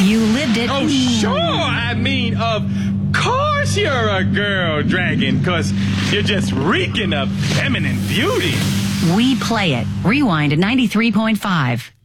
You lived it. Oh, sure. I mean, of course you're a girl dragon, because you're just reeking of feminine beauty. We play it. Rewind to 93.5.